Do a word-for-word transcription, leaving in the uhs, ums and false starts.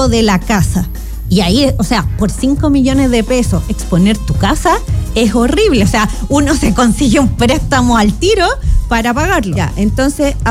pago de la casa. Y ahí, o sea, por cinco millones de pesos exponer tu casa es horrible. O sea, uno se consigue un préstamo al tiro para pagarlo. Ya, entonces